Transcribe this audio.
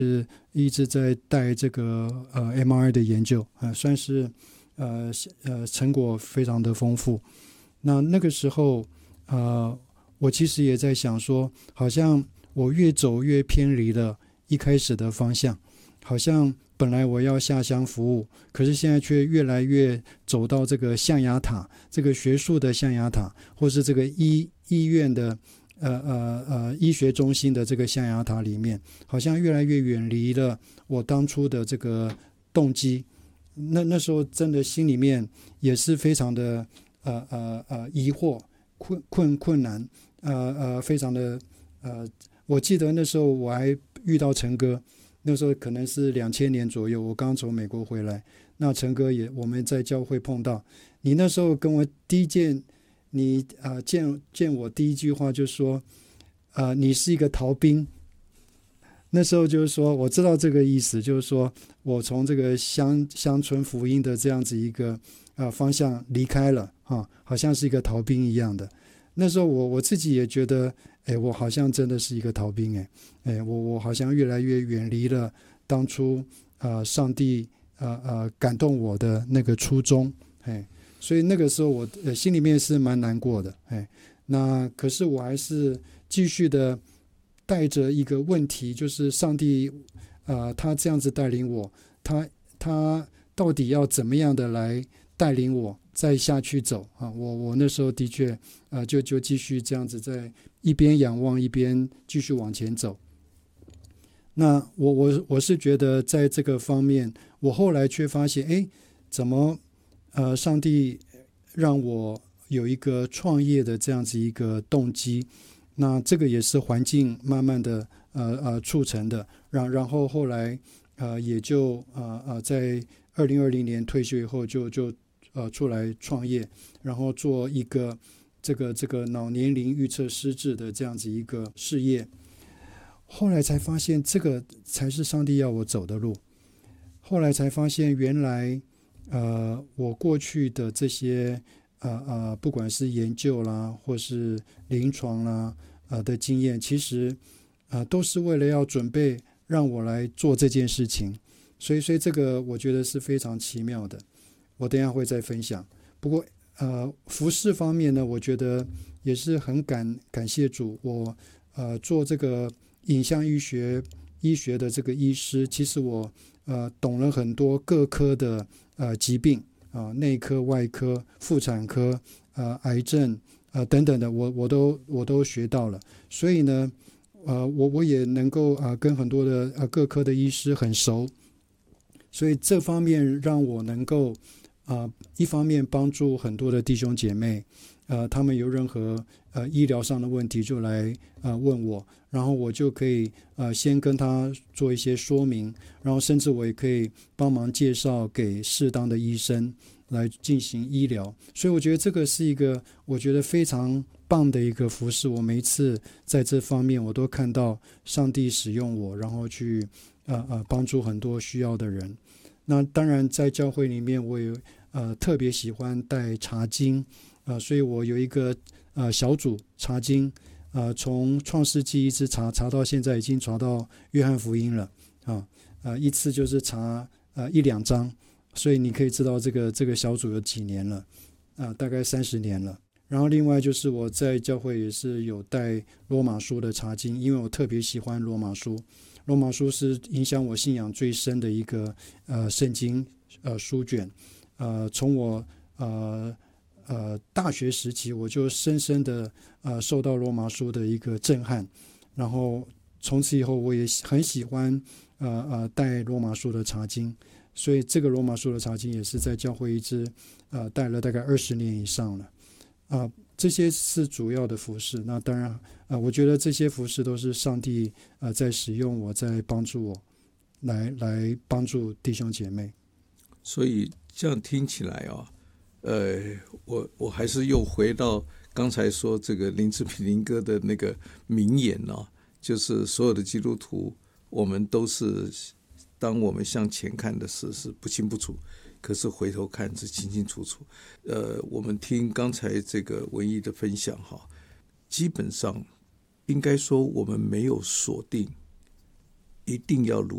一直在带这个MRI 的研究，算是成果非常的丰富。那个时候我其实也在想说，好像我越走越偏离了一开始的方向，好像本来我要下乡服务，可是现在却越来越走到这个象牙塔，这个学术的象牙塔，或是这个医院的医学中心的这个象牙塔里面，好像越来越远离了我当初的这个动机。那时候真的心里面也是非常的疑惑、困难，非常的我记得那时候我还遇到陈哥，那时候可能是2000年左右，我刚从美国回来，那陈哥也我们在教会碰到，你那时候跟我第一件，你见我第一句话就说你是一个逃兵。那时候就是说我知道这个意思，就是说我从这个乡村福音的这样子一个方向离开了好像是一个逃兵一样的。那时候我自己也觉得我好像真的是一个逃兵我好像越来越远离了当初上帝感动我的那个初衷所以那个时候我心里面是蛮难过的那可是我还是继续的带着一个问题，就是上帝他这样子带领我，他到底要怎么样的来带领我再下去走我那时候的确就继续这样子在一边仰望一边继续往前走。那我是觉得在这个方面，我后来却发现怎么上帝让我有一个创业的这样子一个动机，那这个也是环境慢慢的促成的，然后后来也就在2020年退休以后就出来创业，然后做一个这个脑年龄预测失智的这样子一个事业。后来才发现这个才是上帝要我走的路，后来才发现原来我过去的这些不管是研究啦或是临床啦的经验，其实都是为了要准备让我来做这件事情，所以这个我觉得是非常奇妙的，我等一下会再分享。不过服事方面呢，我觉得也是很感谢主，我做这个影像医学的这个医师，其实我懂了很多各科的疾病内科、外科、妇产科、癌症等等的，我都学到了。所以呢，我也能够跟很多的各科的医师很熟，所以这方面让我能够一方面帮助很多的弟兄姐妹，他们有任何医疗上的问题就来问我，然后我就可以先跟他做一些说明，然后甚至我也可以帮忙介绍给适当的医生来进行医疗。所以我觉得这个是一个我觉得非常棒的一个服事，我每一次在这方面我都看到上帝使用我，然后去帮助很多需要的人。那当然在教会里面我也特别喜欢带查经所以我有一个小组查经从创世纪一直查到现在已经查到约翰福音了一次就是查1-2章，所以你可以知道这个小组有几年了大概30年了。然后另外就是我在教会也是有带罗马书的查经，因为我特别喜欢罗马书，罗马书是影响我信仰最深的一个圣经书卷从我大学时期我就深深的受到罗马书的一个震撼，然后从此以后我也很喜欢带罗马书的查经，所以这个罗马书的查经也是在教会一直带了大概20年以上了这些是主要的服事。那当然我觉得这些服事都是上帝在使用我，在帮助我来帮助弟兄姐妹。 所以这样听起来我还是又回到刚才说这个林志平林哥的那个名言就是所有的基督徒，我们都是当我们向前看的事是不清不楚，可是回头看是清清楚楚。我们听刚才这个文艺的分享基本上应该说我们没有锁定一定要如